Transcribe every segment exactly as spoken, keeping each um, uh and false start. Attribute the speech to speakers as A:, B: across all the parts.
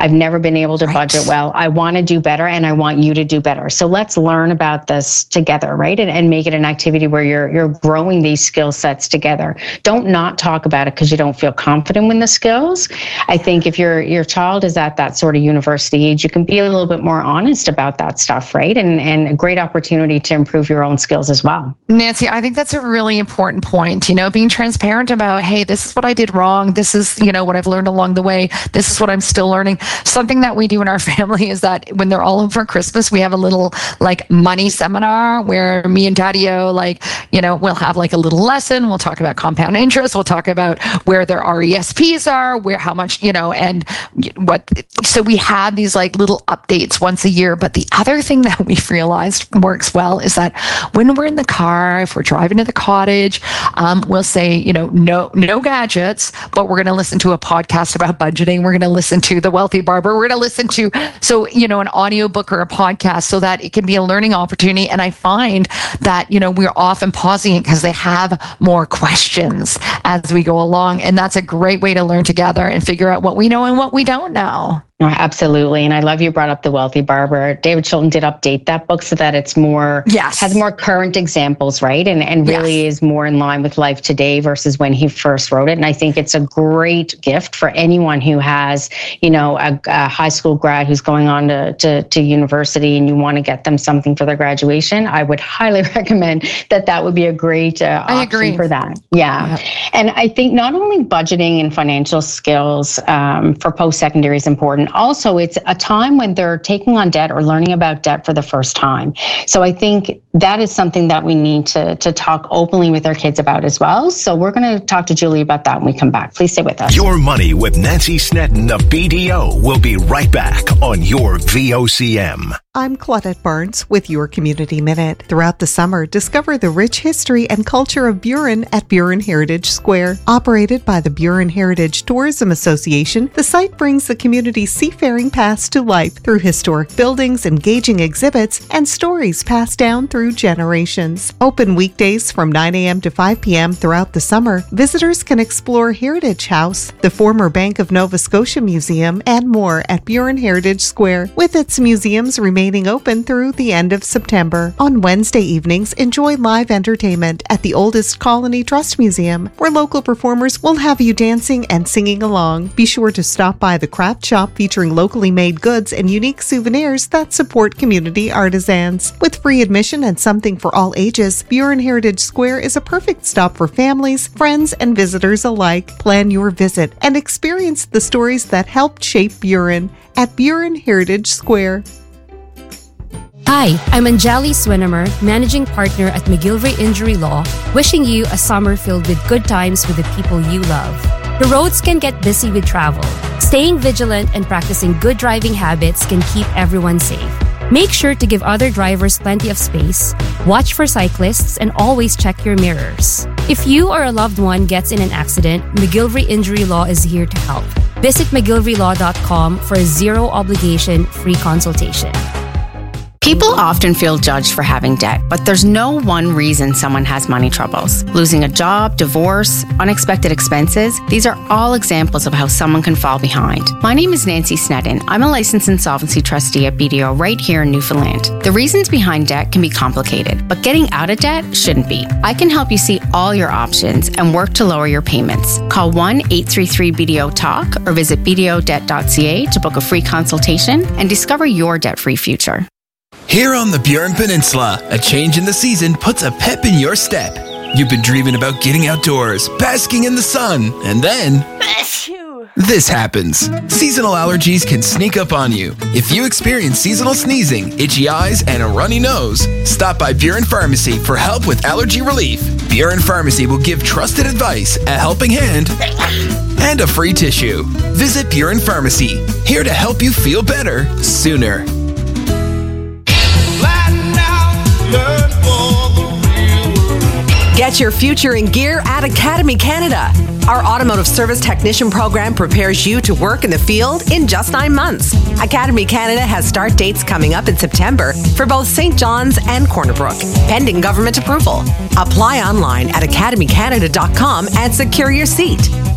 A: I've never been able to
B: right.
A: budget well. I want to do better and I want you to do better. So let's learn about this together, right? And, and make it an activity where you're you're growing these skill sets together. Don't not talk about it because you don't feel confident in the skills. I think if your your child is at that sort of university age, you can be a little bit more honest about that stuff, right? And and a great opportunity to improve your own skills as well.
B: Nancy, I think that's a really important point, you know, being transparent about, hey, this is what I did wrong. This is, you know, what I've learned along the way. This is what I'm still learning. Something that we do in our family is that when they're all home for Christmas, we have a little like money seminar where me and Daddy-O, like, you know, we'll have like a little lesson. We'll talk about compound interest. We'll talk about where their R E S Ps are, where, how much, you know, and what, so we have these like little updates once a year. But the other thing that we've realized works well is that when we're in the car, if we're driving to the cottage, um, we'll say, you know, no, no gadgets, but we're going to listen to a podcast about budgeting. We're going to listen to The Wealthy Barber. We're going to listen to, so, you know, an audiobook or a podcast so that it can be a learning opportunity. And I find that, you know, we're often pausing it because they have more questions as we go along. And that's a great way to learn together and figure out what we know and what we don't know.
A: Oh, absolutely. And I love you brought up The Wealthy Barber. David Chilton did update that book so that it's more,
B: yes.
A: has more current examples, right? And and really yes. is more in line with life today versus when he first wrote it. And I think it's a great gift for anyone who has, you know, a, a high school grad who's going on to, to, to university and you want to get them something for their graduation. I would highly recommend that that would be a great uh,
B: I
A: option
B: agree.
A: for that. Yeah. yeah. And I think not only budgeting and financial skills um, for post-secondary is important, also, it's a time when they're taking on debt or learning about debt for the first time. So I think that is something that we need to, to talk openly with our kids about as well. So we're going to talk to Julie about that when we come back. Please stay with us.
C: Your Money with Nancy Snedden of B D O will be right back on your V O C M.
D: I'm Claudette Barnes with your Community Minute. Throughout the summer, discover the rich history and culture of Burin at Burin Heritage Square. Operated by the Burin Heritage Tourism Association, the site brings the community's seafaring past to life through historic buildings, engaging exhibits, and stories passed down through generations. Open weekdays from nine a.m. to five p.m. throughout the summer, visitors can explore Heritage House, the former Bank of Nova Scotia Museum, and more at Burin Heritage Square, with its museums remaining open through the end of September. On Wednesday evenings, enjoy live entertainment at the Oldest Colony Trust Museum, where local performers will have you dancing and singing along. Be sure to stop by the craft shop featuring locally made goods and unique souvenirs that support community artisans. With free admission and something for all ages, Burin Heritage Square is a perfect stop for families, friends, and visitors alike. Plan your visit and experience the stories that helped shape Burin at Burin Heritage Square.
E: Hi, I'm Anjali Swinimer, Managing Partner at McGillivray Injury Law, wishing you a summer filled with good times with the people you love. The roads can get busy with travel. Staying vigilant and practicing good driving habits can keep everyone safe. Make sure to give other drivers plenty of space, watch for cyclists, and always check your mirrors. If you or a loved one gets in an accident, McGillivray Injury Law is here to help. Visit mcgillivray law dot com for a zero-obligation free consultation.
F: People often feel judged for having debt, but there's no one reason someone has money troubles. Losing a job, divorce, unexpected expenses, these are all examples of how someone can fall behind. My name is Nancy Snedden. I'm a licensed insolvency trustee at B D O right here in Newfoundland. The reasons behind debt can be complicated, but getting out of debt shouldn't be. I can help you see all your options and work to lower your payments. Call one eight three three B D O talk or visit b d o debt dot c a to book a free consultation and discover your debt-free future.
G: Here on the Burin Peninsula, a change in the season puts a pep in your step. You've been dreaming about getting outdoors, basking in the sun, and then this happens. Seasonal allergies can sneak up on you. If you experience seasonal sneezing, itchy eyes, and a runny nose, stop by Burin Pharmacy for help with allergy relief. Burin Pharmacy will give trusted advice, a helping hand, and a free tissue. Visit Burin Pharmacy, here to help you feel better sooner.
H: Get your future in gear at Academy Canada. Our automotive service technician program prepares you to work in the field in just nine months. Academy Canada has start dates coming up in September for both Saint John's and Corner Brook, pending government approval. Apply online at academy canada dot com and secure your seat.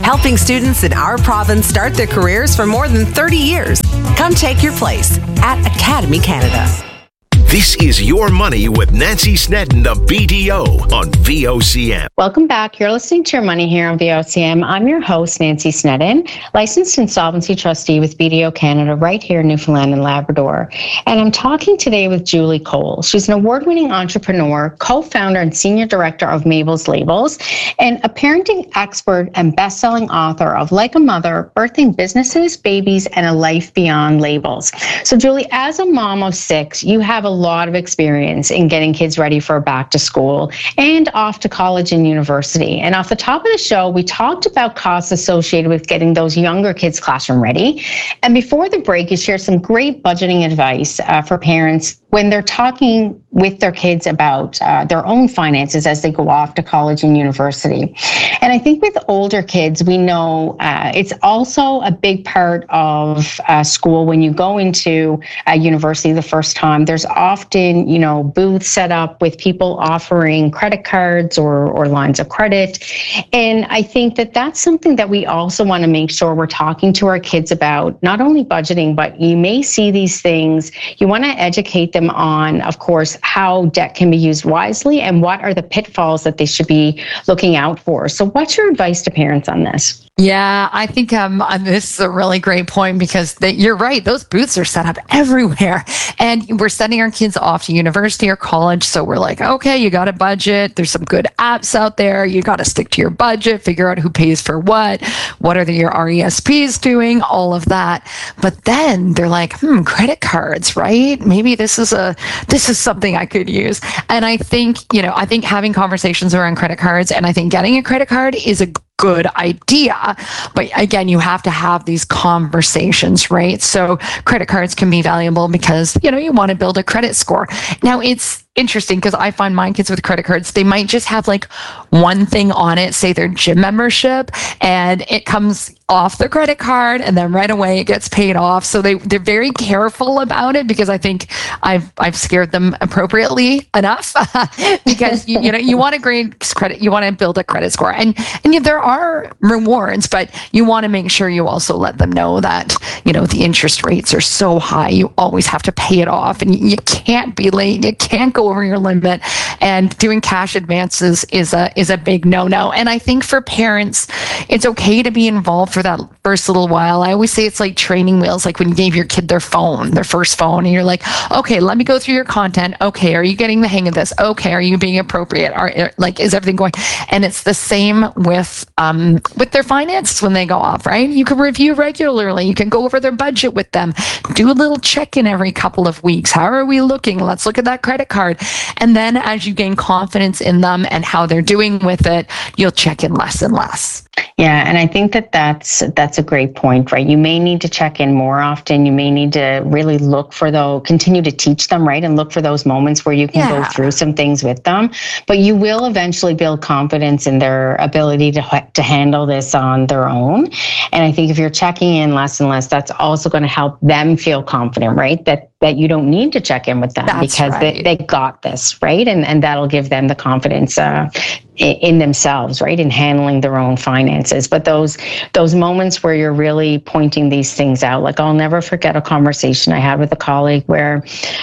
H: helping students in our province start their careers for more than thirty years. Come take your place at Academy Canada.
C: This is Your Money with Nancy Snedden of B D O on V O C M.
A: Welcome back. You're listening to Your Money here on V O C M. I'm your host, Nancy Snedden, licensed insolvency trustee with B D O Canada right here in Newfoundland and Labrador. And I'm talking today with Julie Cole. She's an award-winning entrepreneur, co-founder and senior director of Mabel's Labels, and a parenting expert and best-selling author of Like a Mother, Birthing Businesses, Babies, and a Life Beyond Labels. So Julie, as a mom of six, you have a lot of experience in getting kids ready for back to school and off to college and university. And off the top of the show, we talked about costs associated with getting those younger kids classroom ready. And before the break, you shared some great budgeting advice uh, for parents when they're talking with their kids about uh, their own finances as they go off to college and university. And I think with older kids, we know uh, it's also a big part of uh, school. When you go into a university the first time, there's often, you know, booths set up with people offering credit cards or, or lines of credit. And I think that that's something that we also want to make sure we're talking to our kids about, not only budgeting, but you may see these things. You want to educate them on, of course, how debt can be used wisely and what are the pitfalls that they should be looking out for. So what's your advice to parents on this?
B: Yeah, I think um, this is a really great point because they, you're right. Those booths are set up everywhere. And we're sending our kids off to university or college. So we're like, okay, you got a budget. There's some good apps out there. You got to stick to your budget, figure out who pays for what. What are the, your R E S Ps doing? All of that. But then they're like, hmm, credit cards, right? Maybe this is a, this is something I could use. And I think, you know, I think having conversations around credit cards and I think getting a credit card is a good idea. But again, you have to have these conversations, right? So credit cards can be valuable because, you know, you want to build a credit score. Now it's interesting because I find my kids with credit cards, they might just have like one thing on it, say their gym membership, and it comes off the credit card and then right away it gets paid off. So they, they're very careful about it because I think I've I've scared them appropriately enough because you, you know you want a great credit, you want to build a credit score. And and there are rewards, but you want to make sure you also let them know that, you know, the interest rates are so high, you always have to pay it off and you can't be late, you can't go over your limit, and doing cash advances is a is a big no-no. And I think for parents, it's okay to be involved for that first little while. I always say it's like training wheels, like when you gave your kid their phone, their first phone, and you're like, okay, let me go through your content. Okay, are you getting the hang of this? Okay, are you being appropriate? Are like, is everything going? And it's the same with um with their finances when they go off, right? You can review regularly. You can go over their budget with them. Do a little check-in every couple of weeks. How are we looking? Let's look at that credit card. And then as you gain confidence in them and how they're doing with it, you'll check in less and less.
A: Yeah, and I think that that's that's a great point, right? You may need to check in more often. You may need to really look for those, continue to teach them, right? And look for those moments where you can yeah. go through some things with them. But you will eventually build confidence in their ability to to handle this on their own. And I think if you're checking in less and less, that's also going to help them feel confident, right? That that you don't need to check in with them that's because right. they, they got this, right? And and that'll give them the confidence uh, in themselves, right? In handling their own finances. But those those moments where you're really pointing these things out, like I'll never forget a conversation I had with a colleague where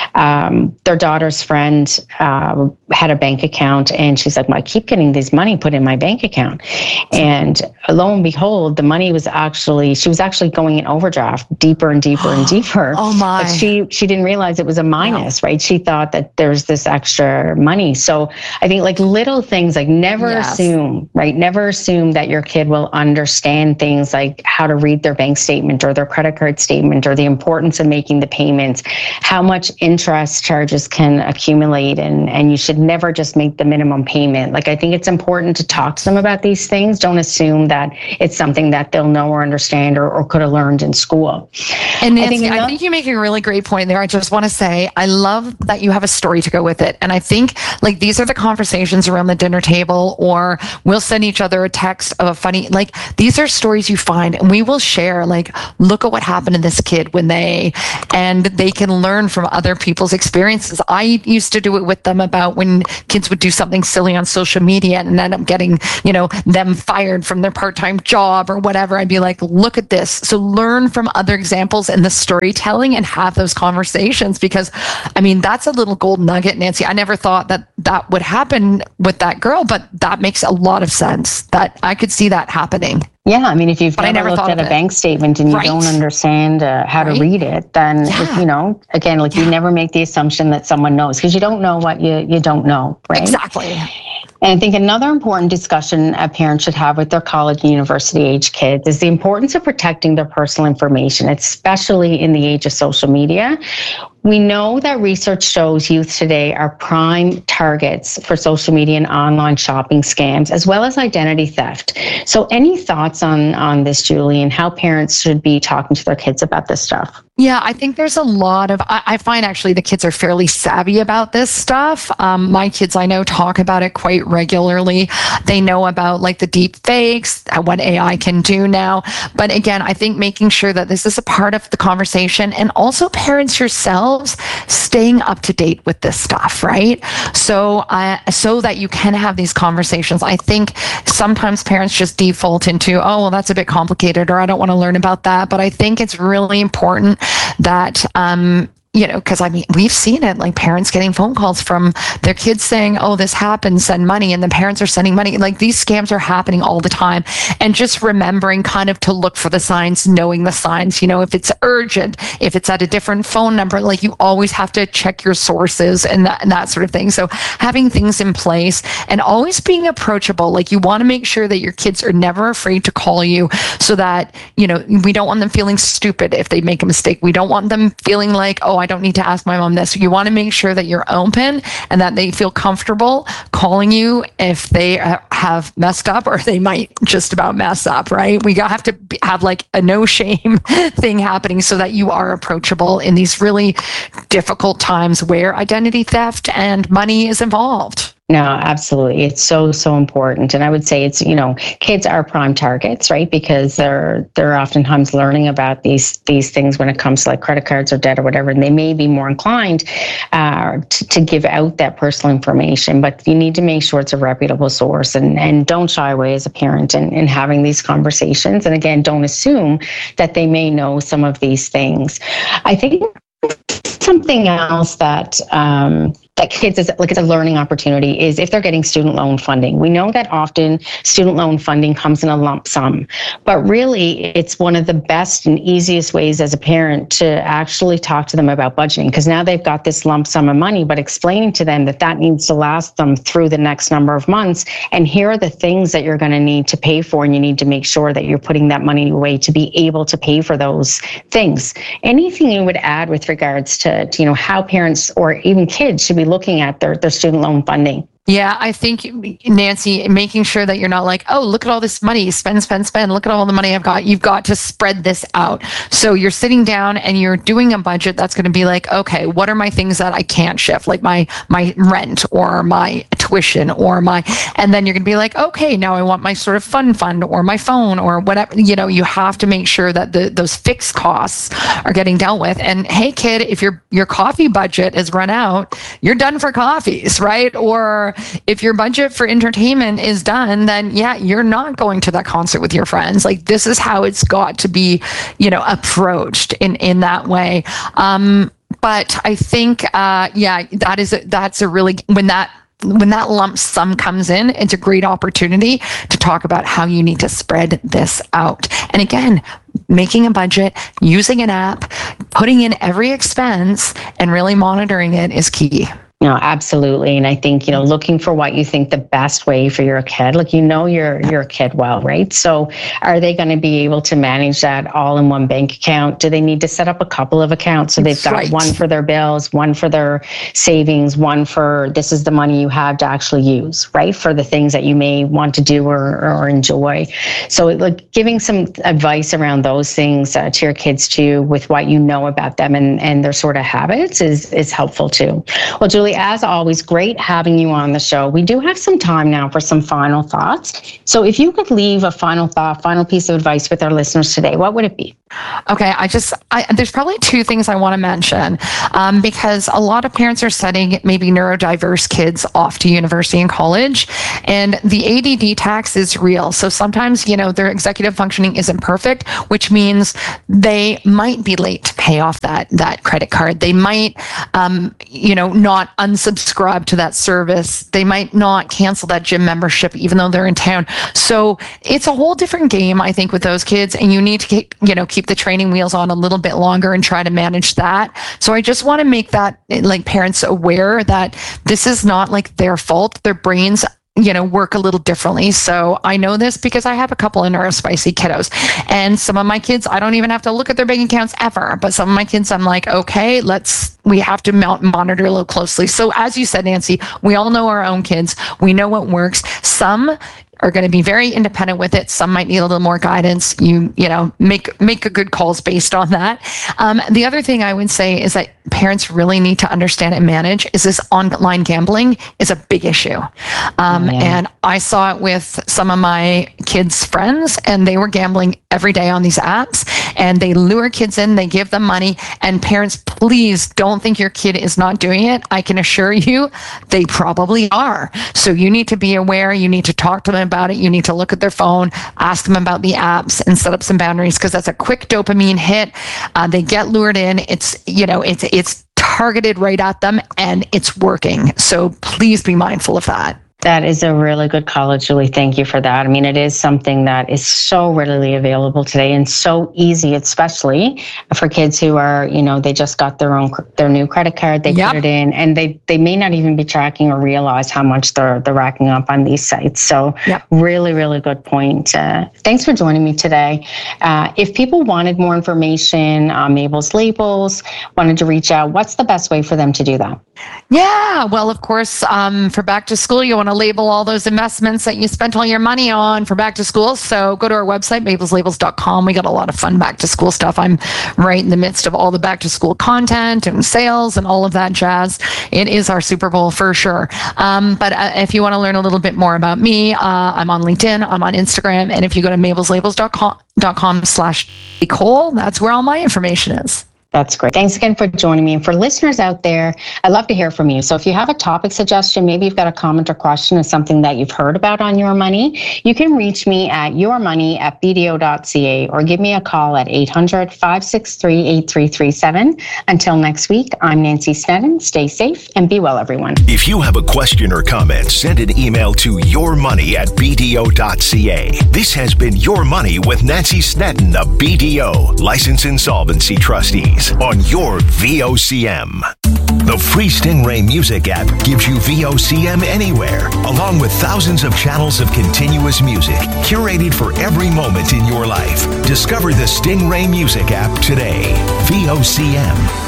A: um, their daughter's friend uh, had a bank account and she's like, well, I keep getting this money put in my bank account. And lo and behold, the money was actually, she was actually going in overdraft deeper and deeper and deeper.
B: Oh my.
A: But she, she didn't realize it was a minus, right? She thought that there's this extra money. So I think like little things, like never yes. assume, right? Never assume that your kid will understand things like how to read their bank statement or their credit card statement or the importance of making the payments, how much interest charges can accumulate. And, and you should never just make the minimum payment. Like, I think it's important to talk to them about these things. Don't assume that it's something that they'll know or understand or, or could have learned in school.
B: And Nancy, I think, enough- I think you make a really great point there. I just want to say, I love that you have a story to go with it. And I think like these are the conversations around the dinner table table, or we'll send each other a text of a funny, like these are stories you find, and we will share, like, look at what happened to this kid when they, and they can learn from other people's experiences. I used to do it with them about when kids would do something silly on social media and end up getting, you know, them fired from their part-time job or whatever. I'd be like, look at this. So learn from other examples in the storytelling and have those conversations, because I mean, that's a little gold nugget, Nancy. I never thought that that would happen with that girl, but that makes a lot of sense. That I could see that happening.
A: Yeah, I mean, if you've never,
B: never
A: looked at a
B: it.
A: bank statement and you
B: right.
A: don't understand uh, how right. to read it, then,
B: yeah.
A: if, you know, again, like yeah. you never make the assumption that someone knows, because you don't know what you, you don't know, right?
B: Exactly.
A: And I think another important discussion a parent should have with their college and university age kids is the importance of protecting their personal information, especially in the age of social media. We know that research shows youth today are prime targets for social media and online shopping scams, as well as identity theft. So any thoughts on, on this, Julie, and how parents should be talking to their kids about this stuff?
B: Yeah, I think there's a lot of, I, I find actually the kids are fairly savvy about this stuff. Um, my kids, I know, talk about it quite regularly. They know about like the deep fakes, what A I can do now. But again, I think making sure that this is a part of the conversation, and also parents yourselves staying up to date with this stuff, right? So, uh, so that you can have these conversations. I think sometimes parents just default into, oh, well, that's a bit complicated, or I don't want to learn about that. But I think it's really important that, um, you know, because I mean, we've seen it, like parents getting phone calls from their kids saying, oh, this happened, send money. And the parents are sending money. Like these scams are happening all the time. And just remembering kind of to look for the signs, knowing the signs, you know, if it's urgent, if it's at a different phone number, like you always have to check your sources and that, and that sort of thing. So having things in place and always being approachable, like you want to make sure that your kids are never afraid to call you, so that, you know, we don't want them feeling stupid if they make a mistake. We don't want them feeling like, oh, I don't need to ask my mom this. You want to make sure that you're open and that they feel comfortable calling you if they have messed up, or they might just about mess up, right? We have to have like a no shame thing happening so that you are approachable in these really difficult times where identity theft and money is involved.
A: No, absolutely. It's so, so important. And I would say it's, you know, kids are prime targets, right? Because they're they're oftentimes learning about these these things when it comes to like credit cards or debt or whatever, and they may be more inclined uh, to, to give out that personal information. But you need to make sure it's a reputable source, and, and don't shy away as a parent in, in having these conversations. And again, don't assume that they may know some of these things. I think something else that um, that kids is like it's a learning opportunity is if they're getting student loan funding. We know that often student loan funding comes in a lump sum, but really it's one of the best and easiest ways as a parent to actually talk to them about budgeting, because now they've got this lump sum of money, but explaining to them that that needs to last them through the next number of months. And here are the things that you're going to need to pay for, and you need to make sure that you're putting that money away to be able to pay for those things. Anything you would add with regards to, to you know, how parents or even kids should be looking at their, their student loan funding?
B: Yeah, I think, Nancy, making sure that you're not like, oh, look at all this money, spend, spend, spend. Look at all the money I've got. You've got to spread this out. So you're sitting down and you're doing a budget that's going to be like, okay, what are my things that I can't shift? Like my my rent or my tuition or my, and then you're going to be like, okay, now I want my sort of fun fund or my phone or whatever. You know, you have to make sure that the those fixed costs are getting dealt with. And hey, kid, if your your coffee budget is run out, you're done for coffees, right? Or if your budget for entertainment is done, then yeah, you're not going to that concert with your friends. Like this is how it's got to be, you know, approached in, in that way. Um, but I think, uh, yeah, that is, a, that's a really, when that, when that lump sum comes in, it's a great opportunity to talk about how you need to spread this out. And again, making a budget, using an app, putting in every expense and really monitoring it is key.
A: No, absolutely. And I think, you know, looking for what you think the best way for your kid, like, you know, your, your kid well, right? So are they going to be able to manage that all in one bank account? Do they need to set up a couple of accounts? So they've got right. one for their bills, one for their savings, one for this is the money you have to actually use, right? For the things that you may want to do or, or enjoy. So like giving some advice around those things uh, to your kids too, with what you know about them and, and their sort of habits is, is helpful too. Well, Julie, Julie, as always, great having you on the show. We do have some time now for some final thoughts. So if you could leave a final thought, final piece of advice with our listeners today, what would it be?
B: Okay, I just, I, there's probably two things I want to mention um, because a lot of parents are sending maybe neurodiverse kids off to university and college, and the A D D tax is real. So sometimes, you know, their executive functioning isn't perfect, which means they might be late to pay off that, that credit card. They might, um, you know, not unsubscribe to that service. They might not cancel that gym membership, even though they're in town. So it's a whole different game, I think, with those kids, and you need to keep, you know, keep the training wheels on a little bit longer and try to manage that. So I just want to make that, like, parents aware that this is not like their fault. Their brains, you know, work a little differently. So I know this because I have a couple of neurospicy kiddos, and some of my kids, I don't even have to look at their bank accounts ever. But some of my kids, I'm like, okay, let's, we have to mount, monitor a little closely. So as you said, Nancy, we all know our own kids. We know what works. Some are going to be very independent with it. Some might need a little more guidance. You, you know, make, make a good calls based on that. Um, the other thing I would say is that parents really need to understand and manage is this online gambling is a big issue. Um, yeah. And I saw it with some of my kids' friends, and they were gambling every day on these apps, and they lure kids in, they give them money, and parents, please don't think your kid is not doing it. I can assure you they probably are. So you need to be aware. You need to talk to them about it. You need to look at their phone, ask them about the apps, and set up some boundaries, because that's a quick dopamine hit. Uh, they get lured in. It's, you know, it's, it's targeted right at them, and it's working. So please be mindful of that.
A: That is a really good call, Julie. Thank you for that. I mean, it is something that is so readily available today and so easy, especially for kids who are, you know, they just got their own, their new credit card, they yep. put it in, and they, they may not even be tracking or realize how much they're, they're racking up on these sites. So yep. really, really good point. Uh, thanks for joining me today. Uh, if people wanted more information on Mabel's Labels, wanted to reach out, what's the best way for them to do that?
B: Yeah, well, of course, um, for back to school, you want to label all those investments that you spent all your money on for back to school. So go to our website, mabels labels dot com. We got a lot of fun back to school stuff. I'm right in the midst of all the back to school content and sales and all of that jazz. It is our Super Bowl for sure. Um, but uh, if you want to learn a little bit more about me, uh, I'm on LinkedIn, I'm on Instagram, and if you go to mabels labels dot com slash Nicole, that's where all my information is.
A: That's great. Thanks again for joining me. And for listeners out there, I'd love to hear from you. So if you have a topic suggestion, maybe you've got a comment or question of something that you've heard about on Your Money, you can reach me at yourmoney at b d o dot c a or give me a call at eight hundred, five six three, eight three three seven. Until next week, I'm Nancy Sneddon. Stay safe and be well, everyone.
C: If you have a question or comment, send an email to yourmoney at b d o dot c a. This has been Your Money with Nancy Sneddon of B D O, Licensed Insolvency Trustees, on your V O C M. The free Stingray Music app gives you V O C M anywhere, along with thousands of channels of continuous music, curated for every moment in your life. Discover the Stingray Music app today. V O C M.